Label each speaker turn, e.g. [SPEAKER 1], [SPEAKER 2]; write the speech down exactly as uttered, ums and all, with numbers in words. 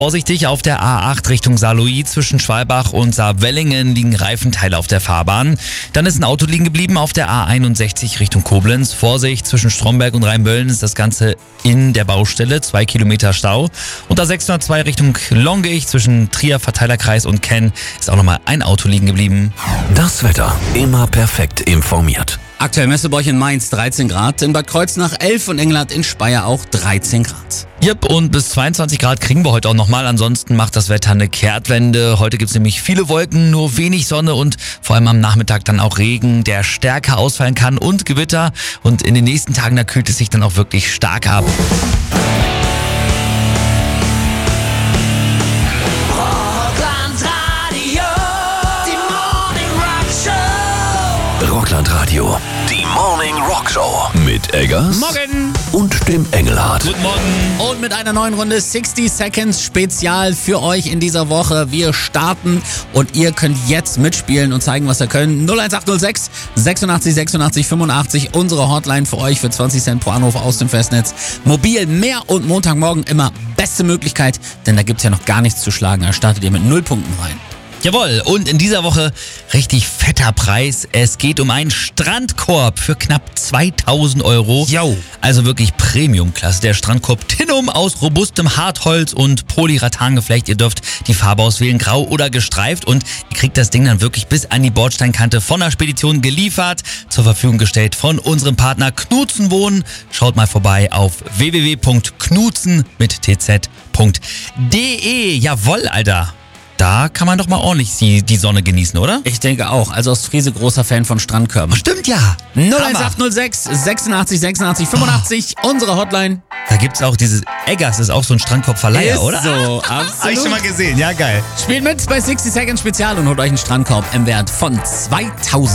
[SPEAKER 1] Vorsichtig, auf der A acht Richtung Saarlouis zwischen Schwalbach und Saarwellingen liegen Reifenteile auf der Fahrbahn. Dann ist ein Auto liegen geblieben auf der A einundsechzig Richtung Koblenz. Vorsicht, zwischen Stromberg und Rheinböllen ist das Ganze in der Baustelle, zwei Kilometer Stau. Und A sechshundertzwei Richtung Longeich zwischen Trier Verteilerkreis und Kenn ist auch nochmal ein Auto liegen geblieben.
[SPEAKER 2] Das Wetter immer perfekt informiert.
[SPEAKER 3] Aktuell Messeburg in Mainz dreizehn Grad, in Bad Kreuznach elf und Engelhardt in Speyer auch dreizehn Grad.
[SPEAKER 1] Yep, und bis zweiundzwanzig Grad kriegen wir heute auch nochmal. Ansonsten macht das Wetter eine Kehrtwende. Heute gibt's nämlich viele Wolken, nur wenig Sonne und vor allem am Nachmittag dann auch Regen, der stärker ausfallen kann und Gewitter. Und in den nächsten Tagen, da kühlt es sich dann auch wirklich stark ab.
[SPEAKER 2] Rocklandradio, die Morning Rock Show mit Eggers
[SPEAKER 3] Morgen
[SPEAKER 2] und dem Engelhardt.
[SPEAKER 1] Guten Morgen.
[SPEAKER 3] und mit einer neuen Runde sechzig Seconds Spezial für euch in dieser Woche. Wir starten und ihr könnt jetzt mitspielen und zeigen, was ihr könnt. null eins acht null sechs sechsundachtzig sechsundachtzig fünfundachtzig, unsere Hotline für euch für zwanzig Cent pro Anruf aus dem Festnetz. Mobil mehr und Montagmorgen immer beste Möglichkeit, denn da gibt's ja noch gar nichts zu schlagen. Da startet ihr mit null Punkten rein.
[SPEAKER 1] Jawohl, und in dieser Woche richtig fetter Preis. Es geht um einen Strandkorb für knapp zweitausend Euro.
[SPEAKER 3] Yo.
[SPEAKER 1] Also wirklich Premium-Klasse. Der Strandkorb Tinum aus robustem Hartholz und Polyurethan-Geflecht. Ihr dürft die Farbe auswählen, grau oder gestreift. Und ihr kriegt das Ding dann wirklich bis an die Bordsteinkante von der Spedition geliefert. Zur Verfügung gestellt von unserem Partner Knutzen Wohnen. Schaut mal vorbei auf w w w punkt knutzen mit tz punkt de. Jawohl, Alter. Da kann man doch mal ordentlich die, die Sonne genießen, oder?
[SPEAKER 3] Ich denke auch. Also aus Friese großer Fan von Strandkörben.
[SPEAKER 1] Stimmt ja.
[SPEAKER 3] null eins acht null sechs sechsundachtzig sechsundachtzig fünfundachtzig, unsere Hotline.
[SPEAKER 1] Da gibt's auch dieses Eggers, ist auch so ein Strandkorbverleiher,
[SPEAKER 3] Ist
[SPEAKER 1] oder?
[SPEAKER 3] so,
[SPEAKER 1] Hab ich
[SPEAKER 3] absolut.
[SPEAKER 1] schon mal gesehen, ja geil.
[SPEAKER 3] Spielt mit bei sechzig Seconds Spezial und holt euch einen Strandkorb im Wert von zweitausend.